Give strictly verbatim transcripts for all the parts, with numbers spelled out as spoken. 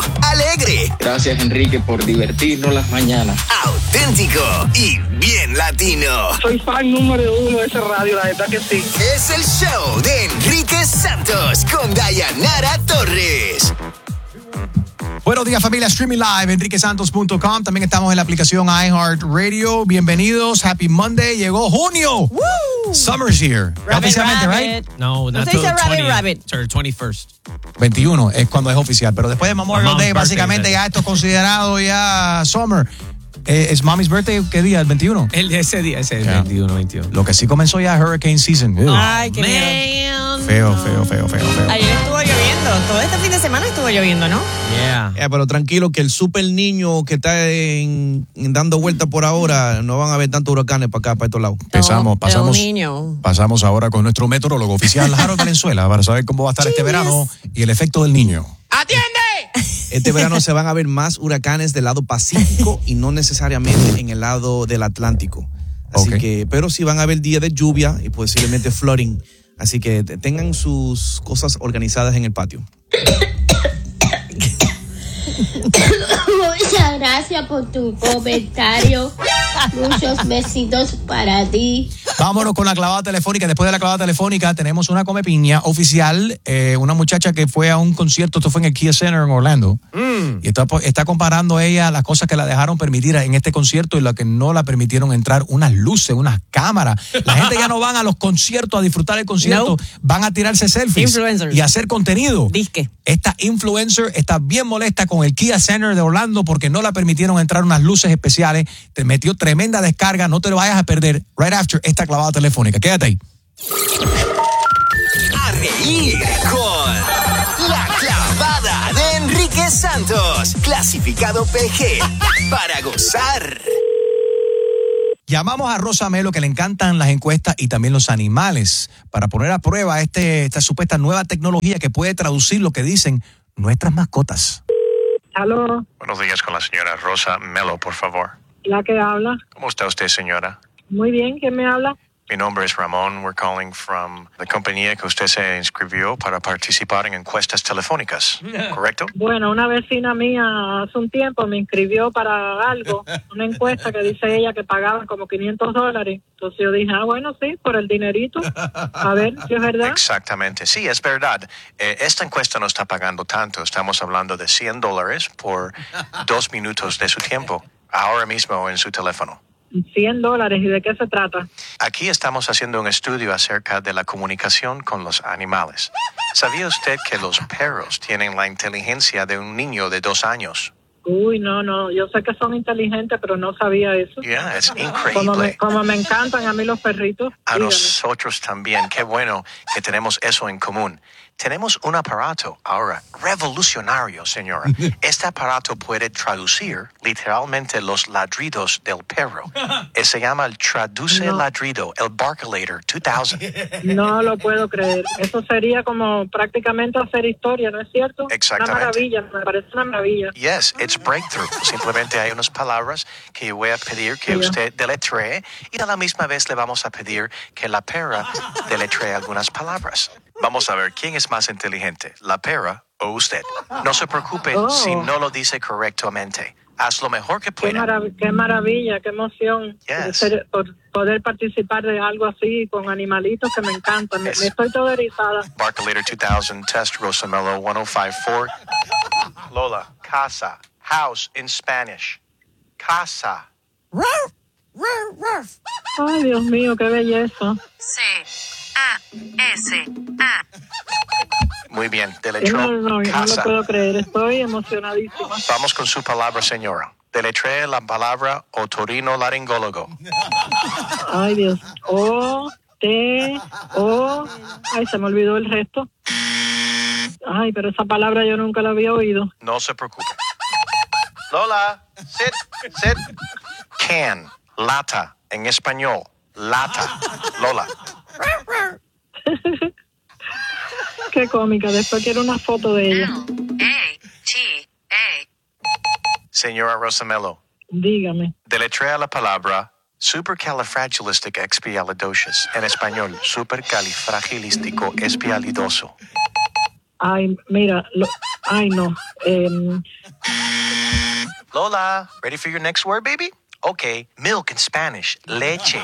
alegre. Gracias, Enrique, por divertirnos las mañanas. Auténtico y bien latino. Soy fan número uno de esa radio, la verdad que sí. Es el show de Enrique Santos con Dayanara Torres. Buenos días, familia. Streaming live, enrique santos punto com. También estamos en la aplicación iHeartRadio. Bienvenidos. Happy Monday. Llegó junio. Woo! Summer's here. Rabbit, Oficialmente, rabbit. right? No, No not se till dice the rabbit, twentieth, rabbit. or twenty-first. veintiuno es cuando es oficial. Pero después de Memorial Mom's Day, birthday, básicamente sí. ya esto es considerado ya summer. Eh, ¿Es Mommy's birthday qué día? ¿El veintiuno? El, ese día, ese es Yeah. veintiuno, veintiuno. Lo que sí comenzó ya es Hurricane Season. Ew. Ay, qué miedo. Man. Feo, feo, feo, feo, feo. Ayer estuvo lloviendo. Todo este fin de semana estuvo lloviendo, ¿no? Yeah. Yeah, pero tranquilo que el super niño que está en, en dando vueltas por ahora, no van a haber tantos huracanes para acá, para estos lados. Empezamos, No, pasamos, de un niño. pasamos ahora con nuestro meteorólogo oficial, Harold Valenzuela, para saber cómo va a estar este verano y el efecto del niño. Este verano se van a ver más huracanes del lado Pacífico y no necesariamente en el lado del Atlántico. Así Ok. que, pero sí van a haber días de lluvia y posiblemente flooding. Así que te- tengan sus cosas organizadas en el patio. Muchas gracias por tu comentario. Muchos besitos para ti. Vámonos con la clavada telefónica. Después de la clavada telefónica tenemos una comepiña oficial, eh, una muchacha que fue a un concierto, esto fue en el Kia Center en Orlando, y está, está comparando ella las cosas que la dejaron permitir en este concierto y las que no la permitieron entrar, unas luces, unas cámaras. La gente ya no van a los conciertos a disfrutar el concierto, No. van a tirarse selfies Influencers. y hacer contenido. Disque. Esta influencer está bien molesta con el Kia Center de Orlando porque no la permitieron entrar unas luces especiales. Te metió tremenda descarga. No te lo vayas a perder right after esta clavada telefónica. Quédate ahí. A reír con La Clavada de Enrique Santos. Clasificado P G para gozar. Llamamos a Rosa Melo, que le encantan las encuestas y también los animales, para poner a prueba este, esta supuesta nueva tecnología que puede traducir lo que dicen nuestras mascotas. Aló, Buenos días con la señora Rosa Melo, por favor. la que habla. ¿Cómo está usted, señora? Muy bien, ¿quién me habla? Mi nombre es Ramón. We're calling from la compañía que usted se inscribió para participar en encuestas telefónicas, ¿correcto? Bueno, una vecina mía hace un tiempo me inscribió para algo, una encuesta que dice ella que pagaban como quinientos dólares. Entonces yo dije, ah, bueno, sí, por el dinerito. A ver si es verdad. Exactamente, sí, es verdad. Eh, esta encuesta no está pagando tanto. Estamos hablando de cien dólares por dos minutos de su tiempo, ahora mismo en su teléfono. cien dólares, ¿y de qué se trata? Aquí estamos haciendo un estudio acerca de la comunicación con los animales. ¿Sabía usted que los perros tienen la inteligencia de un niño de dos años? Uy, no, no, yo sé que son inteligentes, pero no sabía eso. Yeah, es Como me, increíble. como me encantan a mí los perritos. A dígame. nosotros también. Qué bueno que tenemos eso en común. Tenemos un aparato ahora revolucionario, señora. Este aparato puede traducir literalmente los ladridos del perro. Eh, Se llama el Traduce No. Ladrido, el Barkulator dos mil. No lo puedo creer. Eso sería como prácticamente hacer historia, ¿no es cierto? Exactamente. Una maravilla, me parece una maravilla. Yes, it's breakthrough. Simplemente hay unas palabras que yo voy a pedir que Sí. usted deletree y a la misma vez le vamos a pedir que la perra deletree algunas palabras. Vamos a ver quién es más inteligente, la perra o usted. No se preocupe Oh. si no lo dice correctamente. Haz lo mejor que Qué, pueda. marav- qué maravilla, qué emoción. Yes. Ser- por poder participar de algo así con animalitos que me encantan. Me, Yes. me estoy toda erizada. Barkulator dos mil, test Rosamello ciento cincuenta y cuatro. Lola, casa, house in Spanish. Casa. Ay, Dios mío, qué belleza. C A S A. Muy bien, No, deletreo no, no, no lo casa. puedo creer. Estoy emocionadísima. Vamos con su palabra, señora. Deletree la palabra otorrinolaringólogo. Ay, Dios. O, T, O. Ay, se me olvidó el resto. Ay, pero esa palabra yo nunca la había oído. No se preocupe. Lola, sit, sit. Can, lata, en español. Lata. Lola. Qué cómica. Después quiero una foto de ella. A T A. Señora Rosamello, Dígame. deletrea la palabra supercalifragilisticexpialidocious. En español, supercalifragilístico espialidoso. Ay, mira, lo- Ay, no. Eh, Lola, ready for your next word, baby? Okay, milk in Spanish, leche.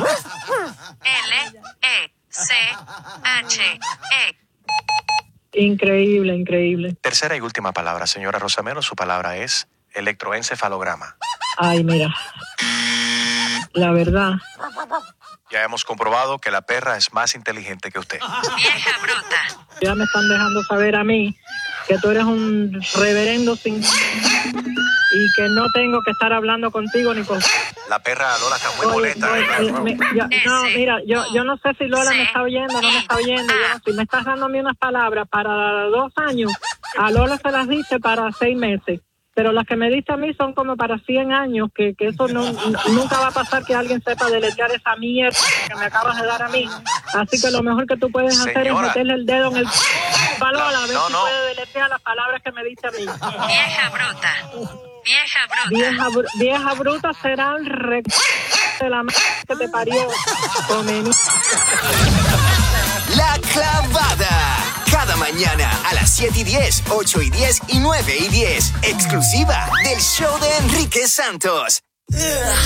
L, E, C, H, E. increíble, increíble. Tercera y última palabra, señora Rosamero, su palabra es electroencefalograma. Ay, mira. La verdad. Ya hemos comprobado que la perra es más inteligente que usted. Vieja bruta. Ya me están dejando saber a mí que tú eres un reverendo sin... y que no tengo que estar hablando contigo ni con... La perra Lola está muy Oye, molesta. oye, ¿eh? eh, me- yo- no, mira, yo, yo no sé si Lola me está oyendo o no me está oyendo. Yo no- si me estás dando a mí unas palabras para dos años, a Lola se las dice para seis meses. Pero las que me dice a mí son como para cien años, que, que eso no, n- nunca va a pasar que alguien sepa deletrear esa mierda que me acabas de dar a mí. Así que lo mejor que tú puedes hacer es Señora. meterle el dedo en el... para Lola, a ver No, si no. puede deletrear las palabras que me dice a mí. Vieja bruta. Vieja bruta. Vieja, br- vieja bruta será el re... de la m... que te parió. Come mi- La Clavada. Cada mañana a las siete y diez, ocho y diez y nueve y diez. Exclusiva del show de Enrique Santos.